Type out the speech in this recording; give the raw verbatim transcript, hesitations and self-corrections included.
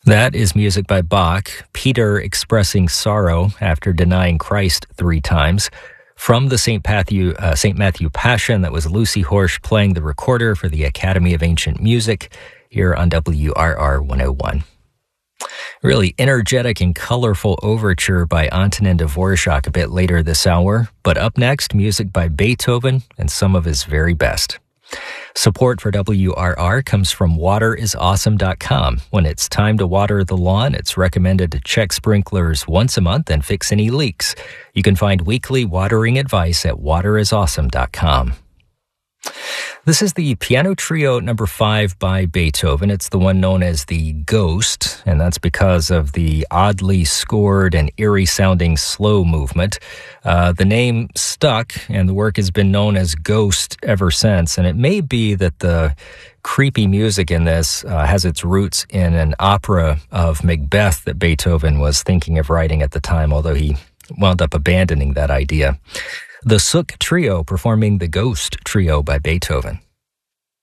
That is music by Bach, Peter expressing sorrow after denying Christ three times. From the Saint Matthew, uh, Saint Matthew Passion, that was Lucy Horsch playing the recorder for the Academy of Ancient Music here on W R R one oh one. Really energetic and colorful overture by Antonin Dvorak a bit later this hour. But up next, music by Beethoven and some of his very best. Support for W R R comes from water is awesome dot com. When it's time to water the lawn, it's recommended to check sprinklers once a month and fix any leaks. You can find weekly watering advice at water is awesome dot com. This is the piano trio number five by Beethoven. It's the one known as the Ghost, and that's because of the oddly scored and eerie-sounding slow movement. Uh, the name stuck, and the work has been known as Ghost ever since, and it may be that the creepy music in this uh, has its roots in an opera of Macbeth that Beethoven was thinking of writing at the time, although he wound up abandoning that idea. The Sook Trio performing the Ghost Trio by Beethoven.